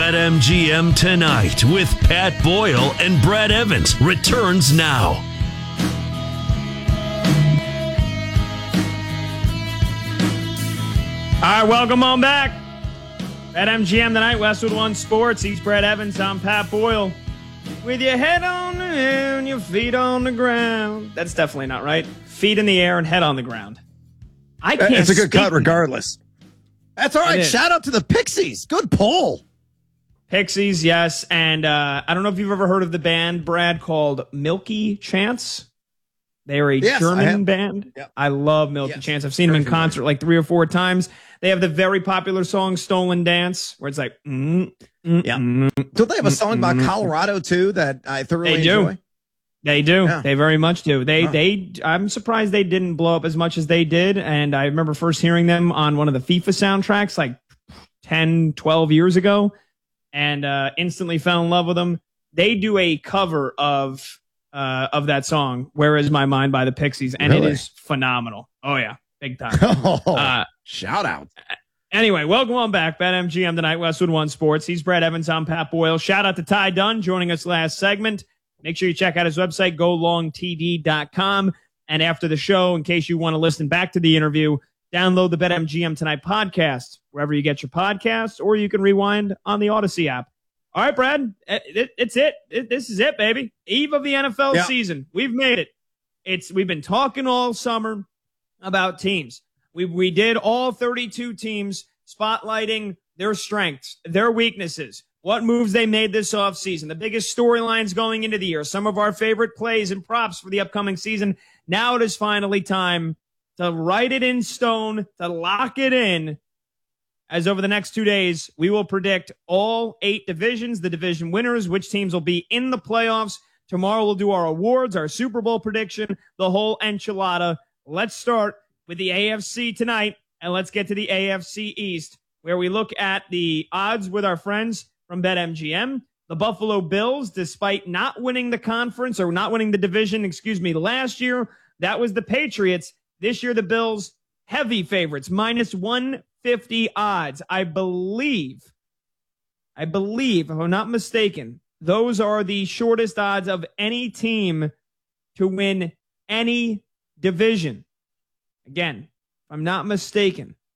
BetMGM Tonight with Pat Boyle and Brad Evans returns now. All right, welcome on back. BetMGM Tonight, Westwood One Sports. He's Brad Evans. I'm Pat Boyle. With your head on the air and your feet on the ground. That's definitely not right. Feet in the air and head on the ground. I can't. It's a good cut regardless. That's all right. Shout out to the Pixies. Good pull. Pixies, yes. And I don't know if you've ever heard of the band, Brad, called Milky Chance. They are a German band. Yep. I love Milky Chance. I've seen them in concert like 3 or 4 times. They have the very popular song Stolen Dance, where it's like, Don't they have a song about Colorado too that I thoroughly enjoy? They do. Yeah. They very much do. I'm surprised they didn't blow up as much as they did. And I remember first hearing them on one of the FIFA soundtracks like 10, 12 years ago, and instantly fell in love with them. They do a cover of that song, "Where Is My Mind" by the Pixies, and It is phenomenal. Oh yeah, big time. Shout out. Anyway, welcome on back. BetMGM Tonight, Westwood One Sports. He's Brad Evans. I'm Pat Boyle. Shout out to Ty Dunn joining us last segment. Make sure you check out his website, golongtd.com. And after the show, in case you want to listen back to the interview, download the BetMGM Tonight podcast, wherever you get your podcasts, or you can rewind on the Odyssey app. All right, Brad, it's it. This is it, baby. Eve of the NFL season. We've made it. We've been talking all summer about teams. We did all 32 teams, spotlighting their strengths, their weaknesses, what moves they made this offseason, the biggest storylines going into the year, some of our favorite plays and props for the upcoming season. Now it is finally time to write it in stone, to lock it in, as over the next 2 days, we will predict all 8 divisions, the division winners, which teams will be in the playoffs. Tomorrow we'll do our awards, our Super Bowl prediction, the whole enchilada. Let's start with the AFC tonight, and let's get to the AFC East, where we look at the odds with our friends from BetMGM. The Buffalo Bills, despite not winning the conference, or not winning the division, last year, that was the Patriots. This year, the Bills, heavy favorites, minus 150 odds. I believe, if I'm not mistaken, those are the shortest odds of any team to win any division. Again, if I'm not mistaken,